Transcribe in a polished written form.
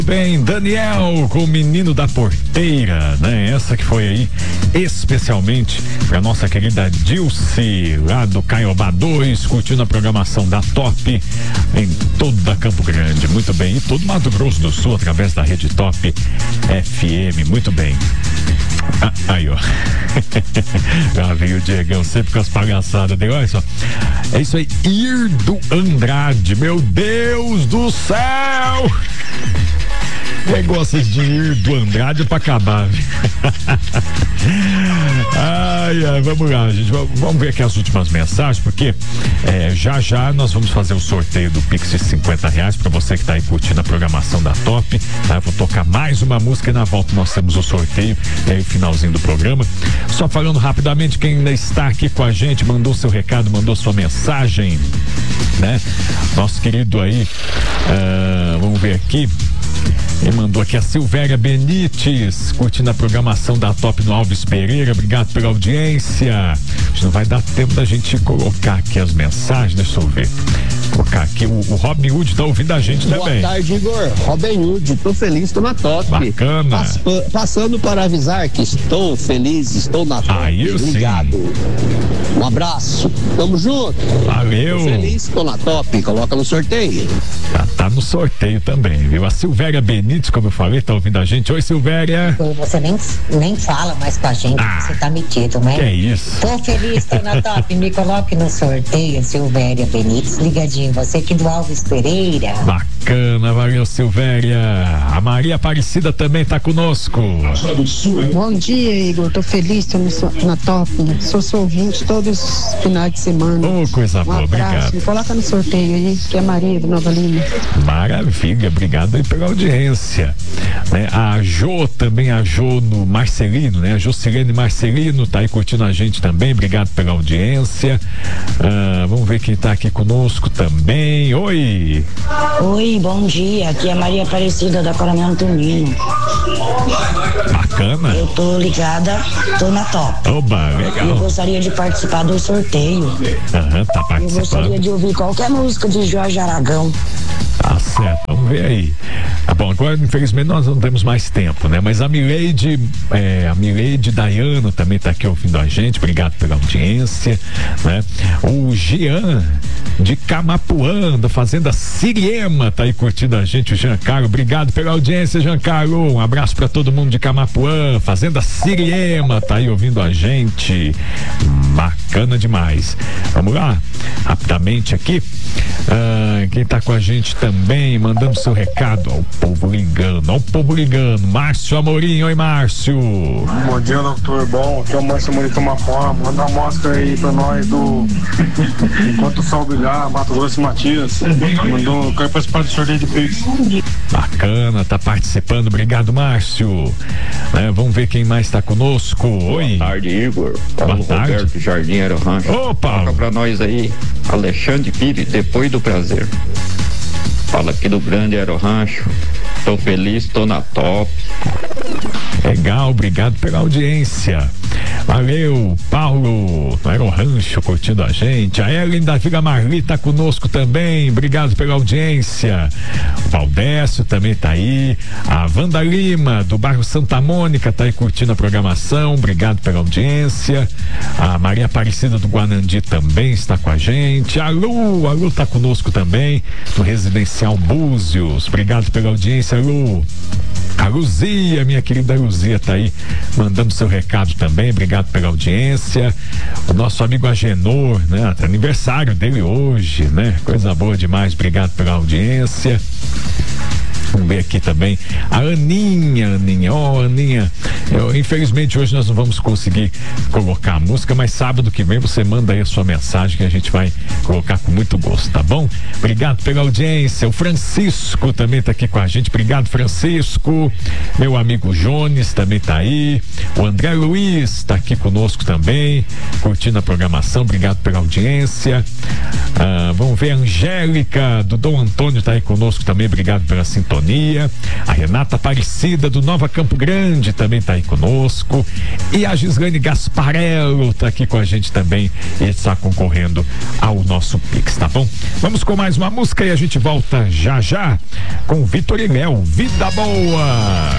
Bem, Daniel com o Menino da Porteira, né? Essa que foi aí especialmente pra nossa querida Dilce, lá do Caiobá 2, curtindo a programação da Top em toda Campo Grande. Muito bem, e todo Mato Grosso do Sul através da Rede Top FM. Muito bem. Aí, ó. Lá veio o Diegão, sempre com as palhaçadas dele. Olha só. É isso aí, Irdo Andrade. Meu Deus do céu! Negócios de Irdo Andrade pra acabar, viu? Ai, vamos lá, gente. Vamos ver aqui as últimas mensagens, porque já nós vamos fazer o sorteio do Pix de R$50 pra você que tá aí curtindo a programação da Top, tá? Eu vou tocar mais uma música e na volta nós temos o sorteio e aí o finalzinho do programa. Só falando rapidamente, quem ainda está aqui com a gente, mandou seu recado, mandou sua mensagem, né? Nosso querido aí, vamos ver aqui. Ele mandou aqui a Silvéria Benites, curtindo a programação da Top no Alves Pereira. Obrigado pela audiência. Não vai dar tempo da gente colocar aqui as mensagens, deixa eu ver. Colocar aqui, o Robin Hood tá ouvindo a gente também. Boa tarde, Igor. Robin Hood, tô feliz, tô na Top. Bacana. Passando para avisar que estou feliz, estou na Top. Aí eu Obrigado. Sim. Um abraço, tamo junto. Valeu. Tô feliz, tô na Top, coloca no sorteio. Tá no sorteio também, viu? A Silvéria Benites, como eu falei, tá ouvindo a gente. Oi, Silvéria. Você nem fala mais com a gente, você tá metido, né? Que é isso? Tô feliz, tô na Top, me coloque no sorteio, Silvéria Benites, ligadinho, você aqui do Alves Pereira. Bacana, valeu, Silvéria. A Maria Aparecida também tá conosco. Bom dia, Igor, tô feliz, tô na Top, sou seu ouvinte todos os finais de semana. Oh, coisa boa, obrigado. Me coloca no sorteio aí, que é Maria do Nova Lima. Maravilha, obrigado aí pela audiência, né? A Jo também, a Jo no Marcelino, né? A Jocilene Marcelino tá aí curtindo a gente também, obrigado pela audiência. Vamos ver quem tá aqui conosco também. Oi, bom dia, aqui é Maria Aparecida da Coronel Antonino. Bacana. Eu tô ligada, tô na Top. Oba, legal. Eu gostaria de participar do sorteio. Tá participando. Eu gostaria de ouvir qualquer música de Jorge Aragão. Tá certo, vamos ver aí. Tá bom, agora infelizmente nós não temos mais tempo, né? Mas a Mileide Dayano também tá aqui ouvindo a gente, obrigado pela audiência, né? O Jean de Camapuã, da Fazenda Siriema, tá aí curtindo a gente, o Giancarlo, obrigado pela audiência, Giancarlo, um abraço pra todo mundo de Camapuã, Fazenda Siriema, tá aí ouvindo a gente, bacana demais. Vamos lá, rapidamente aqui, quem tá com a gente também, mandando seu recado ao povo ligando, Márcio Amorim. Oi, Márcio. Bom dia, doutor, bom, aqui é o Márcio Amorim Tomafó, manda uma mostra aí pra nós do Enquanto o Sol Brilhar, Mato Grosso e Matias, quero participar do sorteio de Pix. Bacana, tá participando, obrigado, Márcio, vamos ver quem mais tá conosco. Oi. Boa tarde, Igor. Boa tarde. Roberto Jardim Aerorancho. Opa. Toca pra nós aí, Alexandre Pires, Depois do Prazer. Fala aqui do Grande Aerorancho. Tô feliz, tô na Top. Legal, obrigado pela audiência. Valeu, Paulo, no Aerorancho, curtindo a gente. A Ellen da Vila Marli tá conosco também, obrigado pela audiência. O Valdécio também tá aí. A Wanda Lima, do bairro Santa Mônica, tá aí curtindo a programação, obrigado pela audiência. A Maria Aparecida do Guanandi também está com a gente. A Lu tá conosco também, no Residencial Búzios, obrigado pela audiência, Lu. A Luzia, minha querida Luzia, tá aí mandando seu recado também, obrigado pela audiência. O nosso amigo Agenor, né? Aniversário dele hoje, né? Coisa boa demais, obrigado pela audiência. Vamos ver aqui também a Aninha, Aninha, infelizmente hoje nós não vamos conseguir colocar a música, mas sábado que vem você manda aí a sua mensagem que a gente vai colocar com muito gosto, tá bom? Obrigado pela audiência. O Francisco também tá aqui com a gente, obrigado, Francisco. Meu amigo Jones também tá aí. O André Luiz tá aqui conosco também, curtindo a programação, obrigado pela audiência. Vamos ver a Angélica do Dom Antônio tá aí conosco também, obrigado pela sintonia. sintonia. A Renata Aparecida do Nova Campo Grande também está aí conosco. E a Gislane Gasparello está aqui com a gente também e está concorrendo ao nosso Pix, tá bom? Vamos com mais uma música e a gente volta já já com Vitor e Léo, Vida Boa.